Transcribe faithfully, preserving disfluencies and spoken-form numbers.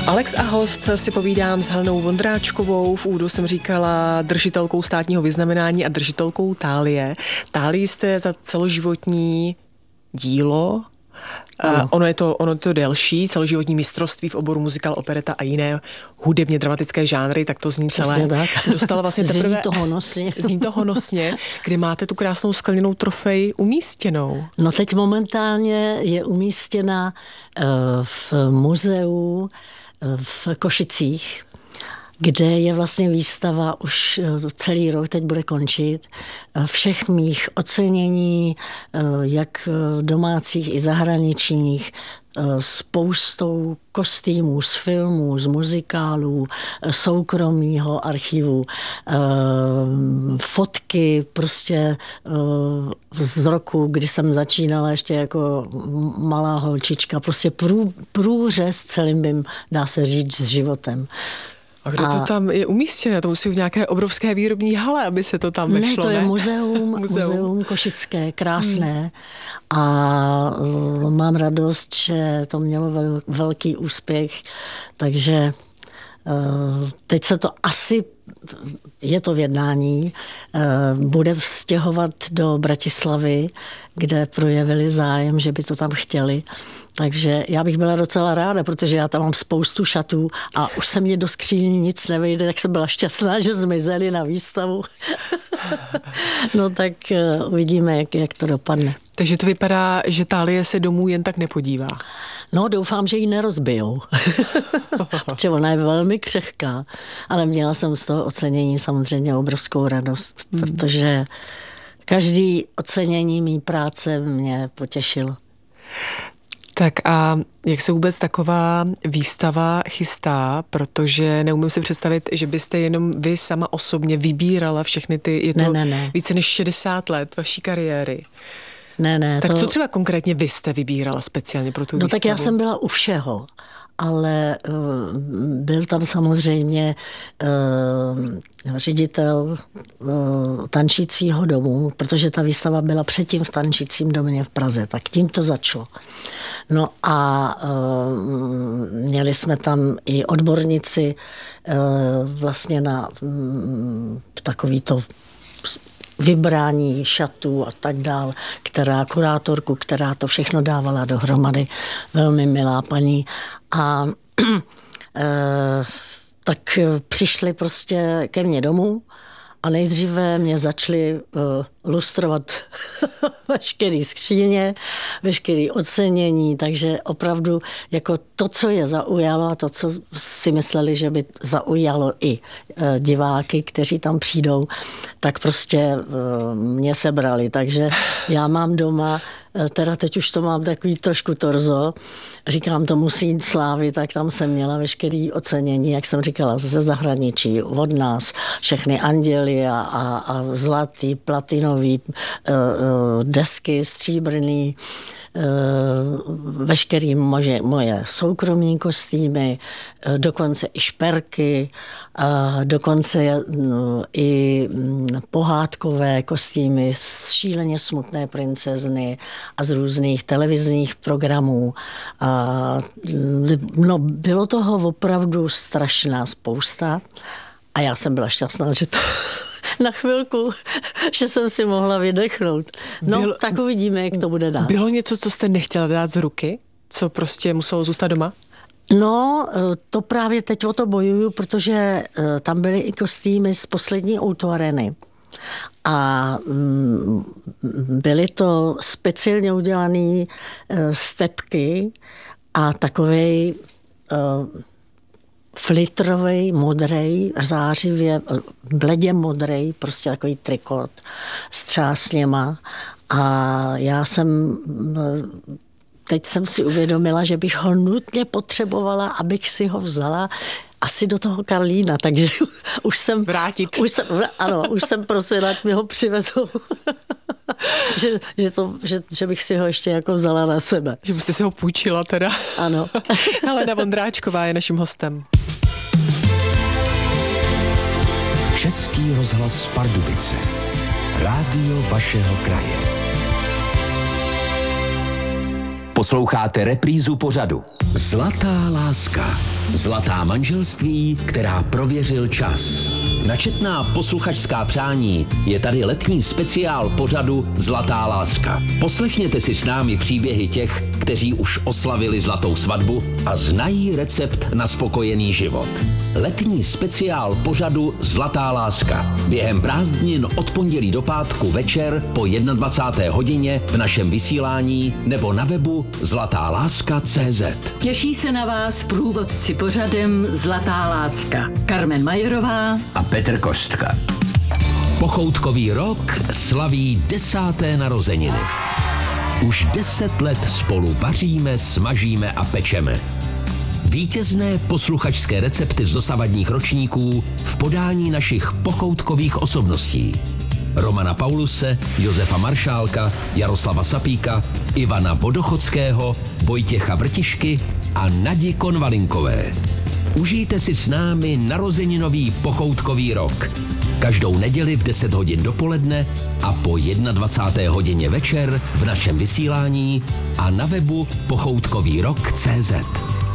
Alex a host si povídám s Helenou Vondráčkovou. V úvodu jsem říkala držitelkou státního vyznamenání a držitelkou Thálie. Thálie jste za celoživotní dílo. Uh, ono je to, ono je to delší, celoživotní mistrovství v oboru muzikál, opereta a jiné hudebně dramatické žánry, tak to zní celé. Tak. Dostala vlastně teprve... Zní to honosně. Zní to honosně, kde máte tu krásnou skleněnou trofej umístěnou. No teď momentálně je umístěna uh, v muzeu uh, v Košicích, kde je vlastně výstava už celý rok, teď bude končit, všech mých ocenění, jak domácích i zahraničních, spoustou kostýmů z filmů, z muzikálů, soukromého archivu, fotky prostě z roku, kdy jsem začínala ještě jako malá holčička, prostě prů, průřez celým bym, dá se říct, s životem. A kde a... to tam je umístěné? To musí v nějaké obrovské výrobní hale, aby se to tam vešlo, ne? Ne, to je muzeum, muzeum. muzeum košické, krásné. Hmm. A uh, mám radost, že to mělo vel, velký úspěch, takže uh, teď se to asi, je to v jednání, uh, bude stěhovat do Bratislavy, kde projevili zájem, že by to tam chtěli. Takže já bych byla docela ráda, protože já tam mám spoustu šatů a už se mě do skříní nic nevejde, tak jsem byla šťastná, že zmizeli na výstavu. No tak uh, uvidíme, jak, jak to dopadne. Takže to vypadá, že Thálie se domů jen tak nepodívá. No, doufám, že ji nerozbijou. Protože ona je velmi křehká, ale měla jsem z toho ocenění samozřejmě obrovskou radost, hmm. protože každý ocenění mý práce mě potěšilo. Tak a jak se vůbec taková výstava chystá, protože neumím si představit, že byste jenom vy sama osobně vybírala všechny ty, je to ne, ne, ne. více než šedesát let vaší kariéry. Ne, ne. Tak to... co třeba konkrétně vy jste vybírala speciálně pro tu no, výstavu? Tak já jsem byla u všeho, ale uh, byl tam samozřejmě uh, ředitel uh, tančícího domu, protože ta výstava byla předtím v tančícím domě v Praze, tak tím to začalo. No a uh, měli jsme tam i odborníci uh, vlastně na um, takovýto vybrání šatů a tak dál, která kurátorku, která to všechno dávala dohromady, velmi milá paní. A e, tak přišli prostě ke mně domů a nejdříve mě začali uh, lustrovat veškerý skříně, veškerý ocenění, takže opravdu jako to, co je zaujalo a to, co si mysleli, že by zaujalo i uh, diváky, kteří tam přijdou, tak prostě uh, mě sebrali. Takže já mám doma, uh, teda teď už to mám takový trošku torzo, říkám, to musí jít slávy, tak tam jsem měla veškerý ocenění, jak jsem říkala, ze zahraničí, od nás, všechny anděly a, a, a zlatý, platinový, uh, uh, desky, stříbrný, uh, veškerý moje, moje soukromí kostýmy, uh, dokonce i šperky, uh, dokonce uh, i um, pohádkové kostýmy z Šíleně smutné princezny a z různých televizních programů. Uh, no, bylo toho opravdu strašná spousta a já jsem byla šťastná, že to na chvilku, že jsem si mohla vydechnout. No, bylo, tak uvidíme, jak to bude dál. Bylo něco, co jste nechtěla dát z ruky? Co prostě muselo zůstat doma? No, to právě teď o to bojuju, protože tam byly i kostýmy z poslední Outu-arény. A byly to speciálně udělané stepky a takovej flitrovej, modrej, zářivě, bledě modrej, prostě takový trikot s třásněma. A já jsem, teď jsem si uvědomila, že bych ho nutně potřebovala, abych si ho vzala asi do toho Karlína, takže už jsem... Vrátit. Už jsem, ano, už jsem prosila, jak mi ho přivezou. že, že, to, že, že bych si ho ještě jako vzala na sebe. Že byste si ho půjčila teda. Ano. Helena Vondráčková je naším hostem. Český rozhlas Pardubice. Rádio vašeho kraje. Posloucháte reprízu pořadu Zlatá láska. Zlatá manželství, která prověřil čas. Na četná posluchačská přání je tady letní speciál pořadu Zlatá láska. Poslechněte si s námi příběhy těch, kteří už oslavili zlatou svatbu a znají recept na spokojený život. Letní speciál pořadu Zlatá láska. Během prázdnin od pondělí do pátku večer po dvacáté jedné hodině v našem vysílání nebo na webu zlatá láska tečka cé zet. Těší se na vás průvodci pořadem Zlatá láska. Karmen Majerová A Petr Kostka. Pochoutkový rok slaví desáté narozeniny. Už deset let spolu vaříme, smažíme a pečeme. Vítězné posluchačské recepty z dosavadních ročníků v podání našich pochoutkových osobností. Romana Pauluse, Josefa Maršálka, Jaroslava Sapíka, Ivana Vodochodského, Vojtěcha Vrtišky a Nadi Konvalinkové. Užijte si s námi narozeninový pochoutkový rok. Každou neděli v deset hodin dopoledne a po dvacáté jedné hodině večer v našem vysílání a na webu pochoutkový rok tečka cé zet.